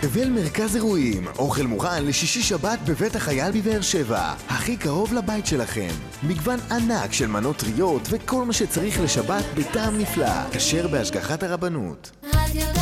תבל מרכז אירועים, אוכל מוכן לשישי שבת בבית החייל בבאר שבע, הכי קרוב לבית שלכם. מגוון ענק של מנות טריות וכל מה שצריך לשבת בטעם נפלא, כשר בהשגחת הרבנות.